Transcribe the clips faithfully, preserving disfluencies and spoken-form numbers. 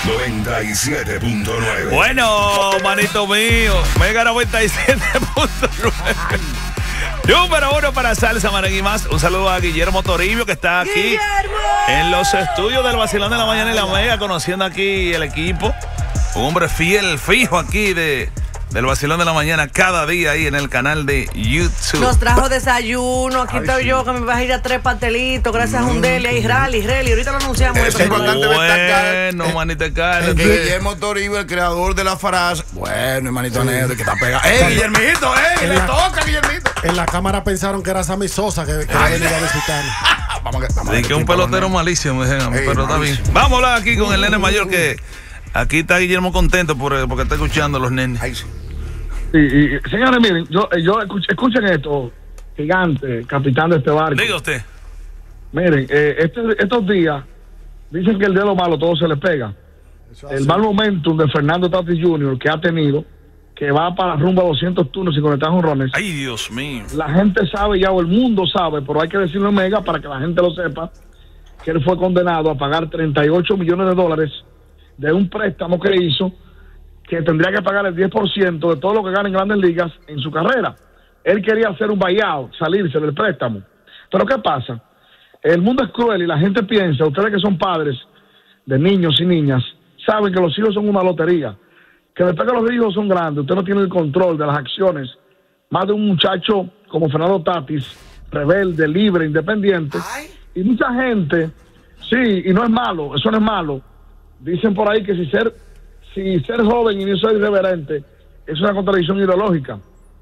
noventa y siete punto nueve. Bueno, manito mío, Mega noventa y siete punto nueve. Número uno para Salsa, Merengue y más. Un saludo a Guillermo Toribio, que está aquí ¡Guillermo! En los estudios del Vacilón de la Mañana y la Mega, conociendo aquí el equipo. Un hombre fiel, fijo aquí de... del Vacilón de la Mañana cada día ahí en el canal de YouTube. Nos trajo desayuno, aquí Ay, estoy sí. yo que me vas a ir a tres pastelitos gracias mm. a un deli y rally, rally, ahorita lo anunciamos. Es importante destacar. Bueno, manita Carlos. Guillermo Toribio, el creador de la frase. Bueno, hermanito sí. negro, que está pegado. ¡Eh, Guillermito, eh! ¡Le la, toca, Guillermito! En la cámara pensaron que era Sammy Sosa que, que Ay, venía a visitar. Vamos que, vamos y que un pelotero malísimo, dijeron, hey, pero está bien. Vamos a hablar aquí con el nene mayor que aquí está Guillermo contento por, porque está escuchando a los nenes. Ay, sí. Y, y, señores, miren, yo, yo escuchen, escuchen esto, gigante, capitán de este barco. Diga usted. Miren, eh, este, estos días dicen que el de lo malo todo se le pega. El mal momentum de Fernando Tatis junior que ha tenido, que va para rumbo a doscientos turnos y conectar jonrones. Ay, Dios mío. La gente sabe ya, o el mundo sabe, pero hay que decirlo en Mega para que la gente lo sepa, que él fue condenado a pagar treinta y ocho millones de dólares de un préstamo que hizo, que tendría que pagar el diez por ciento de todo lo que gana en Grandes Ligas en su carrera. Él quería hacer un buyout, salirse del préstamo. Pero ¿qué pasa? El mundo es cruel y la gente piensa, ustedes que son padres de niños y niñas, saben que los hijos son una lotería, que después que los hijos son grandes, usted no tiene el control de las acciones, más de un muchacho como Fernando Tatis, rebelde, libre, independiente, y mucha gente, sí, y no es malo, eso no es malo, dicen por ahí que si ser si ser joven y no ser irreverente es una contradicción ideológica.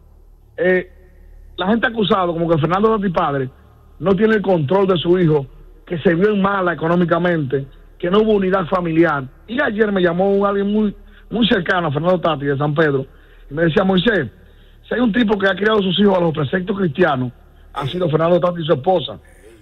Eh, la gente ha acusado como que Fernando Tatis padre no tiene el control de su hijo, que se vio en mala económicamente, que no hubo unidad familiar. Y ayer me llamó alguien muy muy cercano a Fernando Tatis de San Pedro y me decía: Moisés, si hay un tipo que ha criado a sus hijos a los preceptos cristianos, ha sido Fernando Tatis y su esposa,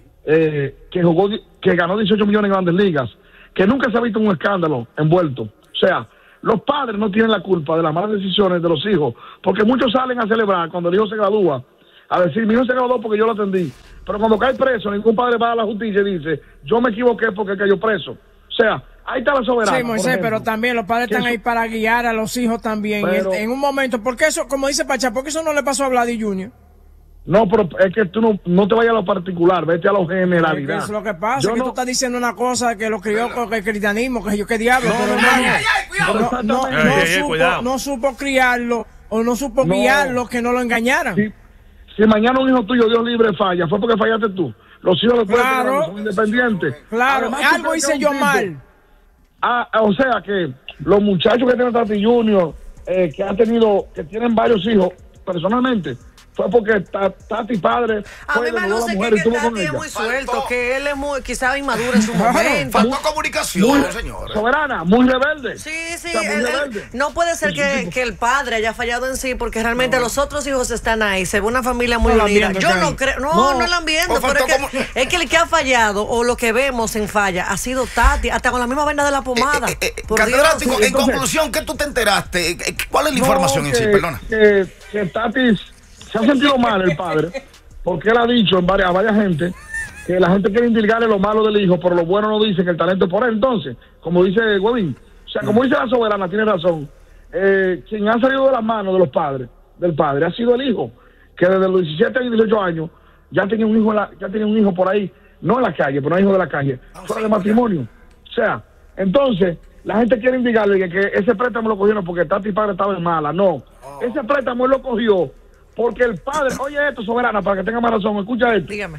eh, que jugó, que ganó dieciocho millones en Grandes Ligas, que nunca se ha visto un escándalo envuelto. O sea, los padres no tienen la culpa de las malas decisiones de los hijos, porque muchos salen a celebrar cuando el hijo se gradúa, a decir: mi hijo se graduó porque yo lo atendí. Pero cuando cae preso, ningún padre va a la justicia y dice: yo me equivoqué porque cayó preso. O sea, ahí está la soberanía. Sí, Moisés, pero también los padres están eso, ahí para guiar a los hijos también. Pero, en, en un momento, porque eso, como dice Pachá, porque eso no le pasó a Vladi junior No, pero es que tú no, no te vayas a lo particular, vete a lo generalidad. Es, es lo que pasa, yo es que no, tú estás diciendo una cosa que lo crió con el cristianismo, que yo qué diablo, no, pero no, ay, ay, ay, no, no, no, no, supo, no supo criarlo o no supo no, guiarlo, que no lo engañaran. Si, si mañana un hijo tuyo, Dios libre, falla, fue porque fallaste tú. Los hijos de claro, son independientes. Claro, además, algo hice yo mal. Ah, o sea que los muchachos que tienen Tatis junior, eh, que han tenido, que tienen varios hijos, personalmente, fue porque Tati padre a mí me luce que, que Tati es muy suelto, faltó, que él es muy, quizás inmaduro en su momento. Faltó comunicación, muy, señor. Soberana, muy rebelde. Sí, sí, o sea, él, él, no puede ser que, que el padre haya fallado en sí, porque realmente no. los otros hijos están ahí, se ve una familia muy no unida. Yo no creo, no, no, no la han viendo, pero es que, como... es que el que ha fallado, o lo que vemos en falla, ha sido Tati, hasta con la misma venda de la pomada. Eh, eh, eh, catedrático, en conclusión, ¿qué tú te enteraste? ¿Cuál es la información no, en que, sí? Perdona. Que, que Tati se ha sentido mal el padre, porque él ha dicho en varias, a varias gente que la gente quiere indilgarle lo malo del hijo, pero lo bueno no dice que el talento es por él. Entonces, como dice Godín, o sea, como dice la soberana, tiene razón, eh, quien ha salido de las manos de los padres, del padre, ha sido el hijo, que desde los diecisiete y dieciocho años ya tenía un hijo en la, ya tenía un hijo por ahí, no en la calle, pero no hijo de la calle, fuera de matrimonio. O sea, entonces, la gente quiere indicarle que, que ese préstamo lo cogieron porque Tati padre estaba en mala. No, ese préstamo él lo cogió porque el padre, oye esto, soberana, para que tenga más razón, escucha esto. Dígame.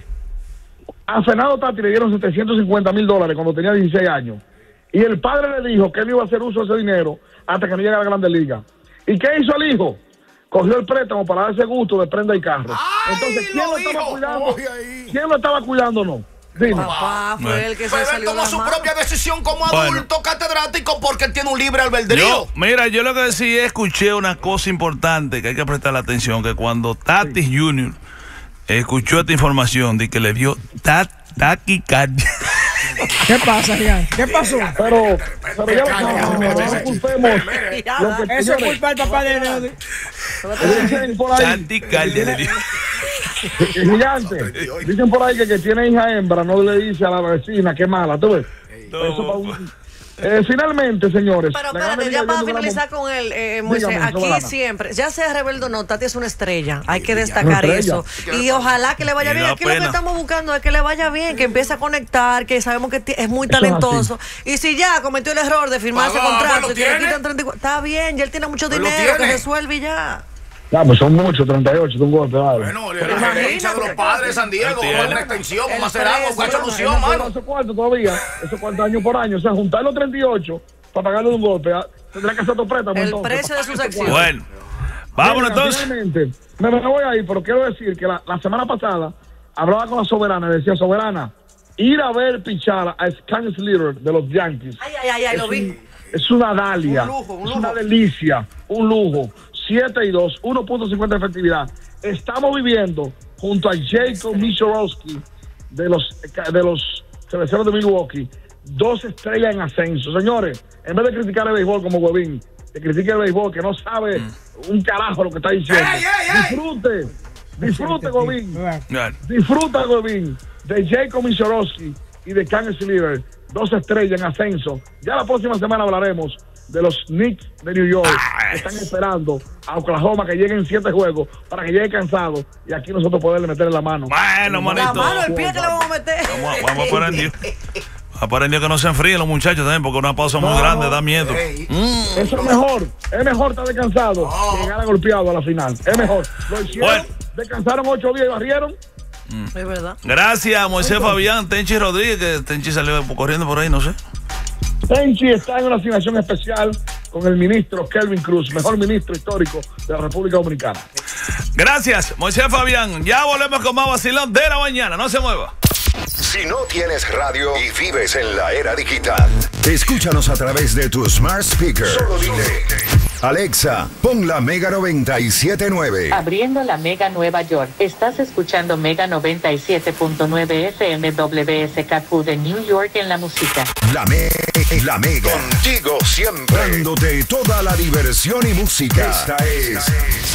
A Fernando Tati le dieron setecientos cincuenta mil dólares cuando tenía dieciséis años. Y el padre le dijo que él iba a hacer uso de ese dinero hasta que no llegara a la Grandes Ligas. ¿Y qué hizo el hijo? Cogió el préstamo para darse gusto de prenda y carro. Ay, entonces, ¿quién lo, lo estaba cuidando? ¿Quién lo estaba cuidando o no? Dime. Papá fue bueno. el que se Pero salió él tomó su mano. propia decisión como adulto, bueno. catedrático, porque él tiene un libre albedrío. Yo, mira, yo lo que decía, escuché una cosa importante que hay que prestar la atención, que cuando Tatis sí. junior escuchó esta información de que le dio tat, taquicardia. ¿Qué pasa, Rian? ¿Qué pasó? Pero, pero ya no, no culpemos. Eso es culpa del papá de dicen por ahí. Taquicardia le dio. Gigante. Dicen por ahí que que tiene hija hembra no le dice a la vecina qué mala, ¿tú ves? No. Eso para un, Eh, finalmente, señores. Pero espérate, ya para finalizar con él, eh, Moisés, dígame, aquí soberana. Siempre, ya sea rebelde o no, Tati es una estrella. Hay que destacar eso. Y ojalá que le vaya bien. Aquí pena. Lo que estamos buscando es que le vaya bien, que empiece a conectar, que sabemos que es muy talentoso. Es y si ya cometió el error de firmar ese contrato, y que le quitan treinta y cuatro, está bien, ya él tiene mucho dinero, que resuelve y ya. Ya, pues son muchos, treinta y ocho, un golpe, vale. Bueno, la hincha de los padres de San Diego, con una extensión, vamos a hacer algo, con mucha ilusión, mano. Eso cuarto todavía, eso cuarto año por año, o sea, juntar los treinta y ocho para pagarle un golpe, tendrá que hacer tu préstamo. El precio de sus acciones. Bueno, vámonos entonces. Finalmente, me, me voy a ir, pero quiero decir que la, la semana pasada hablaba con la Soberana y decía, Soberana, ir a ver pichar a Scan Slater de los Yankees. Ay, ay, ay, ay lo vi. Es una dalia, un lujo, un lujo. Es una delicia, un lujo. siete y dos, uno punto cincuenta de efectividad. Estamos viviendo junto a Jacob Mishorowski de los de los Cerveceros de Milwaukee, dos estrellas en ascenso. Señores, en vez de criticar el béisbol como Huevín, que critique el béisbol, que no sabe mm. un carajo lo que está diciendo. Hey, hey, hey. Disfrute, disfrute, Huevín. Disfruta, Huevín, de Jacob Mishorowski y de Can Sliver, dos estrellas en ascenso. Ya la próxima semana hablaremos de los Knicks de New York, que están esperando a Oklahoma que lleguen siete juegos para que llegue cansado y aquí nosotros poderle meter la mano. Bueno, manito. La mano, el pie que le vamos a meter. Vamos, vamos a poner en Dios. A poner en Dios que no se enfríen los muchachos también, porque una pausa no, muy grande da miedo. Hey. Mm. Eso es mejor. Es mejor estar descansado oh. que llegar golpeado a la final. Es mejor. Lo hicieron, bueno. Descansaron ocho días y barrieron. Mm. Es verdad. Gracias, Moisés Fabián, Tenchi Rodríguez, que Tenchi salió corriendo por ahí, no sé. Tenchi está en una asignación especial con el ministro Kelvin Cruz, mejor ministro histórico de la República Dominicana. Gracias, Moisés Fabián. Ya volvemos con más vacilón de la mañana. No se mueva. Si no tienes radio y vives en la era digital, escúchanos a través de tu smart speaker. Solo dile, Alexa, pon la Mega noventa y siete punto nueve. Abriendo la Mega Nueva York. Estás escuchando Mega noventa y siete punto nueve F M W S K Q de New York en la música. La, me la Mega. Contigo siempre. Dándote toda la diversión y música. Esta es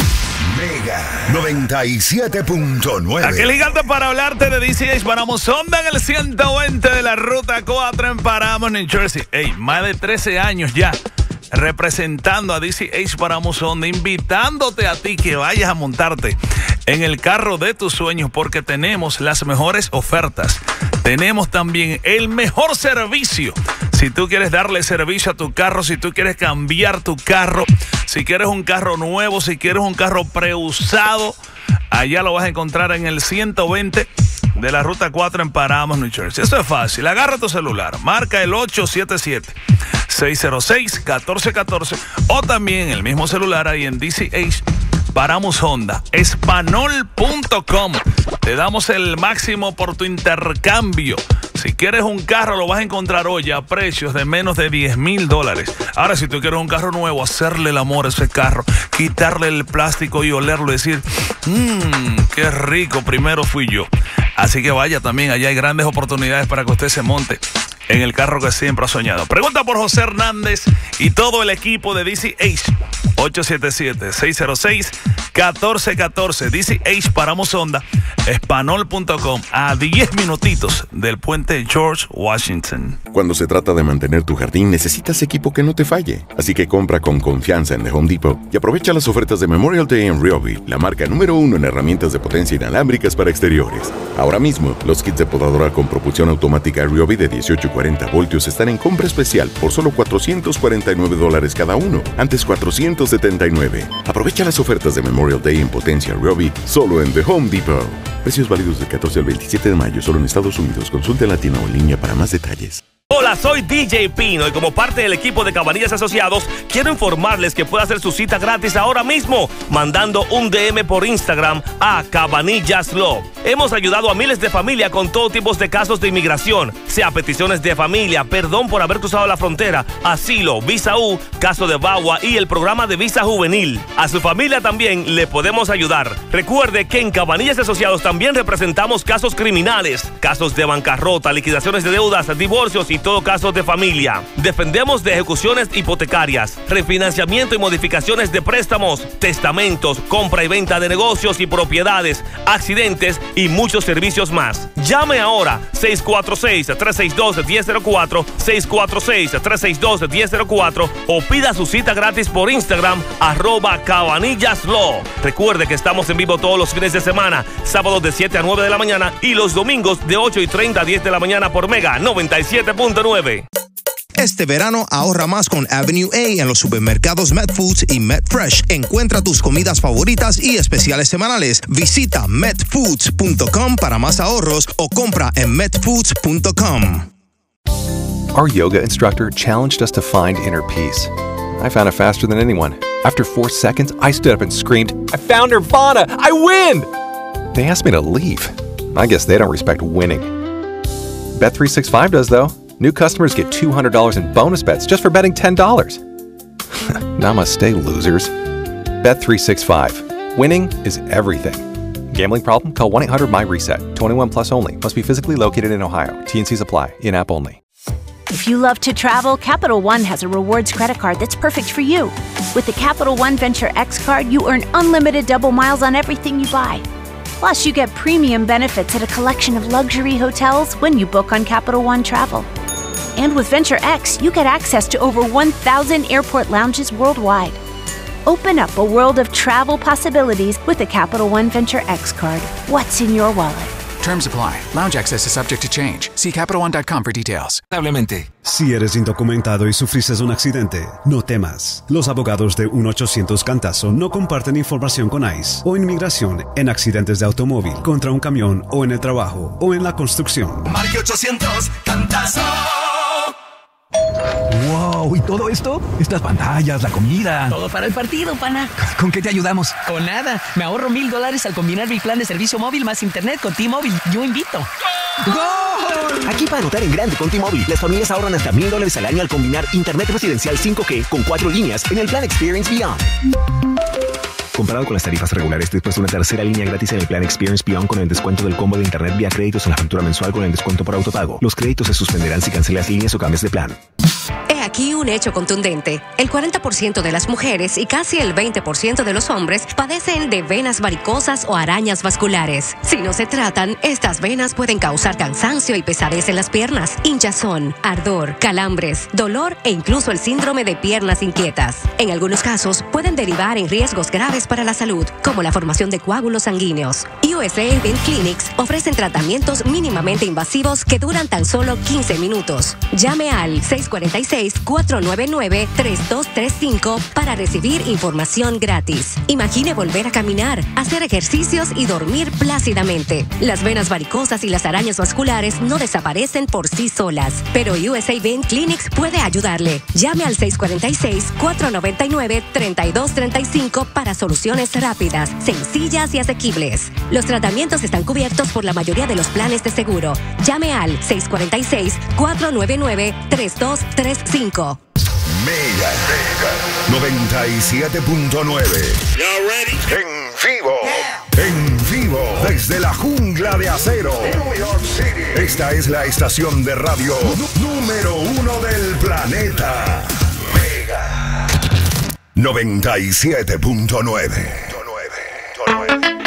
Mega noventa y siete punto nueve. Aquel gigante para hablarte de D C H Paramos Honda en el ciento veinte de la ruta cuatro en Paramos, New Jersey. Ey, más de trece años ya representando a D C H Paramos Honda, invitándote a ti que vayas a montarte en el carro de tus sueños porque tenemos las mejores ofertas. Tenemos también el mejor servicio. Si tú quieres darle servicio a tu carro, si tú quieres cambiar tu carro, si quieres un carro nuevo, si quieres un carro preusado, allá lo vas a encontrar en el ciento veinte de la ruta cuatro en Paramos, New Jersey. Eso es fácil. Agarra tu celular, marca el ocho siete siete, seis cero seis, uno cuatro uno cuatro o también el mismo celular ahí en D C H Paramos Honda, espanol punto com. Te damos el máximo por tu intercambio. Si quieres un carro, lo vas a encontrar hoy a precios de menos de diez mil dólares. Ahora, si tú quieres un carro nuevo, hacerle el amor a ese carro, quitarle el plástico y olerlo y decir, mmm, qué rico, primero fui yo. Así que vaya también, allá hay grandes oportunidades para que usted se monte en el carro que siempre ha soñado. Pregunta por José Hernández y todo el equipo de D C H. ocho siete siete, seis cero seis, uno cuatro uno cuatro. D C H Paramos Honda, espanol punto com, a diez minutitos del puente George Washington. Cuando se trata de mantener tu jardín, necesitas equipo que no te falle. Así que compra con confianza en The Home Depot y aprovecha las ofertas de Memorial Day en Ryobi, la marca número uno en herramientas de potencia inalámbricas para exteriores. Ahora mismo, los kits de podadora con propulsión automática Ryobi de dieciocho y cuarenta voltios están en compra especial por solo cuatrocientos cuarenta y nueve dólares cada uno, antes cuatrocientos setenta y nueve. Aprovecha las ofertas de Memorial Day en potencia Ryobi solo en The Home Depot. Precios válidos del catorce al veintisiete de mayo solo en Estados Unidos. Consulte en Latino o en línea para más detalles. Hola, soy D J Pino y como parte del equipo de Cabanillas Asociados, quiero informarles que puede hacer su cita gratis ahora mismo, mandando un D M por Instagram a Cabanillas Law. Hemos ayudado a miles de familias con todo tipo de casos de inmigración, sea peticiones de familia, perdón por haber cruzado la frontera, asilo, visa U, caso de V A W A y el programa de visa juvenil. A su familia también le podemos ayudar. Recuerde que en Cabanillas Asociados también representamos casos criminales, casos de bancarrota, liquidaciones de deudas, divorcios y todo todo caso de familia. Defendemos de ejecuciones hipotecarias, refinanciamiento y modificaciones de préstamos, testamentos, compra y venta de negocios y propiedades, accidentes y muchos servicios más. Llame ahora seis cuatro seis, tres seis dos, uno cero cero cuatro, seis cuatro seis, tres seis dos, uno cero cero cuatro o pida su cita gratis por Instagram, arroba Cabanillas Law. Recuerde que estamos en vivo todos los fines de semana, sábados de siete a nueve de la mañana y los domingos de ocho y treinta a diez de la mañana por Mega noventa y siete punto nueve. Este verano ahorra más con Avenue A en los supermercados Medfoods y Medfresh. Encuentra tus comidas favoritas y especiales semanales. Visita medfoods punto com para más ahorros o compra en medfoods punto com. Our yoga instructor challenged us to find inner peace. I found it faster than anyone. After four seconds, I stood up and screamed, "I found Nirvana! I win!" They asked me to leave. I guess they don't respect winning. Bet three sixty-five does, though. New customers get two hundred dollars in bonus bets just for betting ten dollars. Namaste, losers. Bet three sixty-five. Winning is everything. Gambling problem? Call one eight hundred my reset. twenty-one plus only. Must be physically located in Ohio. T and Cs apply. In-app only. If you love to travel, Capital One has a rewards credit card that's perfect for you. With the Capital One Venture X card, you earn unlimited double miles on everything you buy. Plus, you get premium benefits at a collection of luxury hotels when you book on Capital One Travel. And with Venture X, you get access to over one thousand airport lounges worldwide. Open up a world of travel possibilities with the Capital One Venture X card. What's in your wallet? Terms apply. Lounge access is subject to change. See Capital One dot com for details. Si eres indocumentado y sufriste un accidente, no temas. Los abogados de uno ochocientos Cantazo no comparten información con ICE o inmigración en accidentes de automóvil, contra un camión o en el trabajo o en la construcción. Marque ochocientos Cantazo. Wow, ¿y todo esto? Estas pantallas, la comida. Todo para el partido, pana. ¿Con qué te ayudamos? Con nada. Me ahorro mil dólares al combinar mi plan de servicio móvil más internet con T-Mobile. Yo invito. ¡Gol! Aquí para anotar en grande con T-Mobile, las familias ahorran hasta mil dólares al año al combinar internet residencial cinco G con cuatro líneas en el plan Experience Beyond. Comparado con las tarifas regulares, después de una tercera línea gratis en el plan Experience Beyond con el descuento del combo de internet vía créditos en la factura mensual con el descuento por autopago. Los créditos se suspenderán si cancelas líneas o cambias de plan. He aquí un hecho contundente. El cuarenta por ciento de las mujeres y casi el veinte por ciento de los hombres padecen de venas varicosas o arañas vasculares. Si no se tratan, estas venas pueden causar cansancio y pesadez en las piernas, hinchazón, ardor, calambres, dolor e incluso el síndrome de piernas inquietas. En algunos casos, pueden derivar en riesgos graves para la salud, como la formación de coágulos sanguíneos. U S A Vein Clinics ofrecen tratamientos mínimamente invasivos que duran tan solo quince minutos. Llame al seis cuatro seis, cuatro nueve nueve, tres dos tres cinco para recibir información gratis. Imagine volver a caminar, hacer ejercicios y dormir plácidamente. Las venas varicosas y las arañas vasculares no desaparecen por sí solas, pero U S A Vein Clinics puede ayudarle. Llame al seis cuatro seis, cuatro nueve nueve, tres dos tres cinco para soluciones rápidas, sencillas y asequibles. Los tratamientos están cubiertos por la mayoría de los planes de seguro. Llame al seis cuatro seis, cuatro nueve nueve, tres dos tres cinco. Mega noventa y siete punto nueve. En vivo. Yeah. En vivo. Desde la jungla de acero. New York City. Esta es la estación de radio número uno del planeta. Mega noventa y siete punto nueve.